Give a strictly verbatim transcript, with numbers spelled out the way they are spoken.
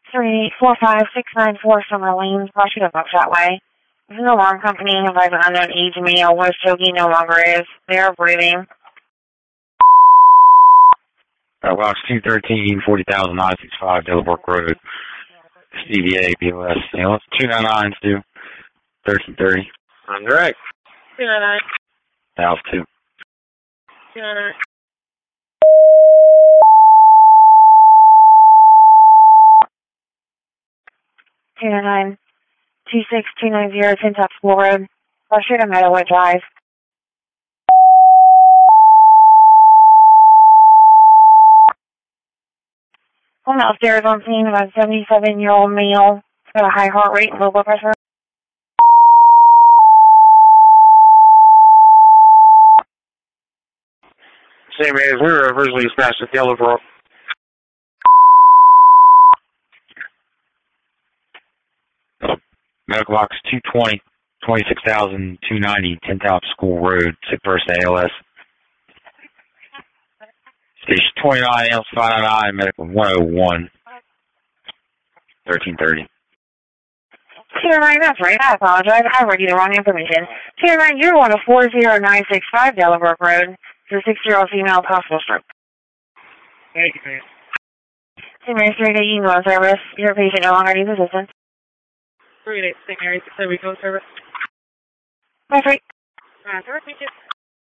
three eight four five six nine four Summer Lane, Washington, Buckshot Way. This is an alarm company and advise an unknown age male where Shogi no longer is. They are breathing. Uh, Wax two thirteen, forty thousand nine six five, Delabrook Road, C V A, B O S. You know, two nine nine, Stu. thirteen thirty. I'm direct. two nine nine. Valve two. two nine nine. two nine nine. two six two nine zero, Tin Top School Road, Washington, Meadowwood Drive. Home upstairs on scene about a seventy-seven-year-old male. He's got a high heart rate and low blood pressure. Same as we were originally smashed at Delabrook. Medical Box two twenty, twenty-six thousand two ninety, Tin Top School Road, Sick Person A L S. Station twenty-nine, L five nine, Medical one oh one, thirteen thirty. two nine nine, that's right. I apologize. I read you the wrong information. two nine nine, you're one of four zero nine six five Delabrook Road. It's a six-year-old female possible stroke. Thank you, man. Saint Mary's three day email service. Your patient no longer needs assistance. three day Saint Mary's three week service. That's right. Uh, service, thank you.